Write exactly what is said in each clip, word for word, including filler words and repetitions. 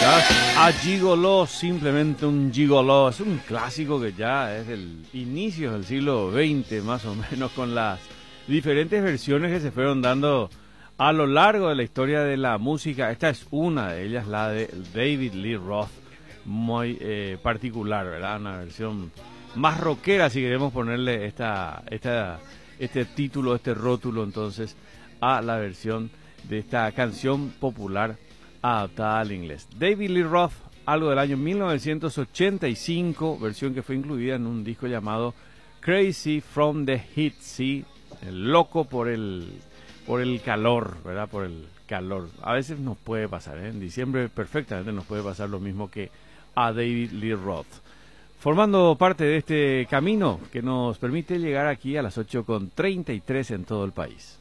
escuchás a Gigolo, simplemente un gigolo. Es un clásico que ya es del inicio del siglo veinte, más o menos, con las diferentes versiones que se fueron dando a lo largo de la historia de la música. Esta es una de ellas, la de David Lee Roth, muy eh, particular, ¿verdad? Una versión más rockera, si queremos ponerle esta, esta, este título, este rótulo, entonces, a la versión de esta canción popular adaptada al inglés. David Lee Roth, algo del año mil novecientos ochenta y cinco, versión que fue incluida en un disco llamado Crazy from the Heat, sí, el loco por el, por el calor, ¿verdad? Por el calor. A veces nos puede pasar, ¿eh? En diciembre perfectamente nos puede pasar lo mismo que a David Lee Roth. Formando parte de este camino que nos permite llegar aquí a las ocho con treinta y tres en todo el país.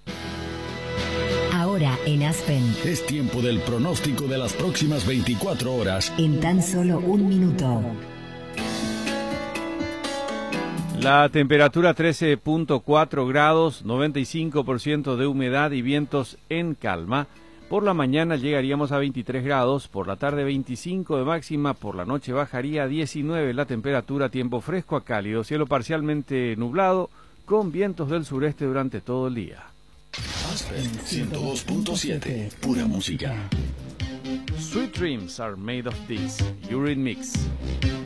Ahora en Aspen. Es tiempo del pronóstico de las próximas veinticuatro horas. En tan solo un minuto. La temperatura trece punto cuatro grados, noventa y cinco por ciento de humedad y vientos en calma. Por la mañana llegaríamos a veintitrés grados, por la tarde veinticinco de máxima, por la noche bajaría a diecinueve la temperatura, tiempo fresco a cálido, cielo parcialmente nublado, con vientos del sureste durante todo el día. Aspen ciento dos punto siete, pura música. Sweet dreams are made of this. Urine Mix.